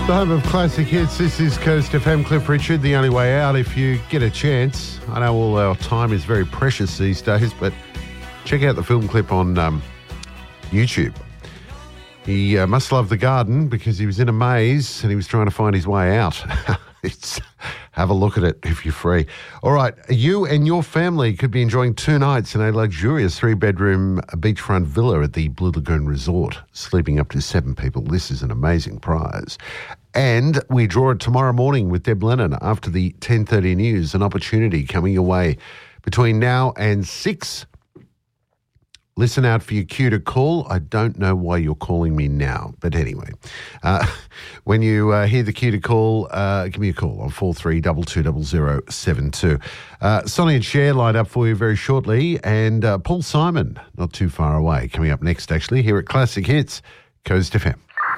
The home of classic hits. This is Coast FM. Cliff Richard, the only way out if you get a chance. I know all our time is very precious these days, but check out the film clip on YouTube. He must love the garden because he was in a maze and he was trying to find his way out. Have a look at it if you're free. All right, you and your family could be enjoying 2 nights in a luxurious 3-bedroom beachfront villa at the Blue Lagoon Resort, sleeping up to 7 people. This is an amazing prize. And we draw it tomorrow morning with Deb Lennon after the 10:30 news, an opportunity coming your way between now and 6. Listen out for your cue to call. I don't know why you're calling me now, but anyway, when you hear the cue to call, give me a call on 43220072. Sonny and Cher lined up for you very shortly, and Paul Simon, not too far away, coming up next, actually, here at Classic Hits, Coast FM.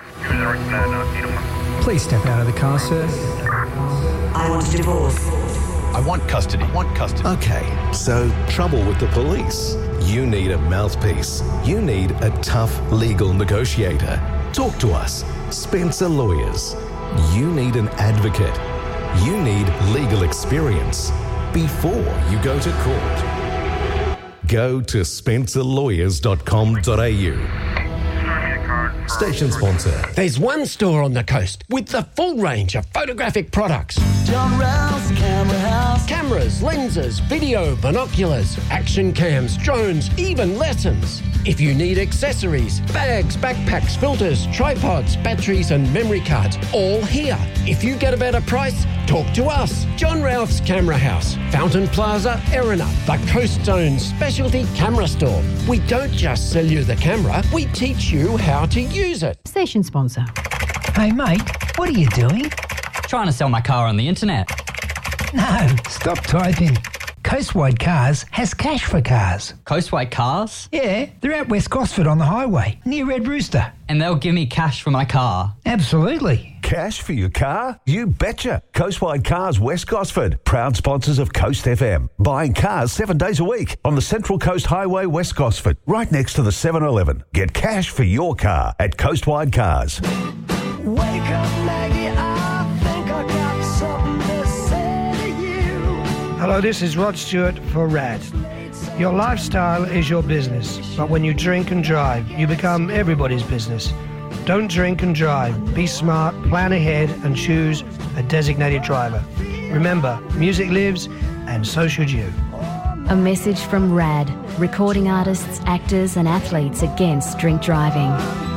Please step out of the car, sir. I want a divorce. I want custody. Okay, so trouble with the police. You need a mouthpiece. You need a tough legal negotiator. Talk to us. Spencer Lawyers. You need an advocate. You need legal experience before you go to court. Go to spencerlawyers.com.au. Station sponsor. There's one store on the coast with the full range of photographic products. John Rouse Camera House. Cameras, lenses, video, binoculars, action cams, drones, even lessons. If you need accessories, bags, backpacks, filters, tripods, batteries and memory cards, all here. If you get a better price, talk to us. John Ralph's Camera House, Fountain Plaza, Erina, the Coast's own specialty camera store. We don't just sell you the camera, we teach you how to use it. Station sponsor. Hey, mate, what are you doing? Trying to sell my car on the internet. No, stop typing. Coastwide Cars has cash for cars. Coastwide Cars? Yeah, they're at West Gosford on the highway, near Red Rooster. And they'll give me cash for my car? Absolutely. Cash for your car? You betcha. Coastwide Cars West Gosford, proud sponsors of Coast FM. Buying cars 7 days a week on the Central Coast Highway West Gosford, right next to the 7-Eleven. Get cash for your car at Coastwide Cars. Wake up, Maggie, I think I got something to say to you. Hello, this is Rod Stewart for RAD. Your lifestyle is your business, but when you drink and drive, you become everybody's business. Don't drink and drive. Be smart, plan ahead, and choose a designated driver. Remember, music lives, and so should you. A message from RAD, recording artists, actors and athletes against drink driving.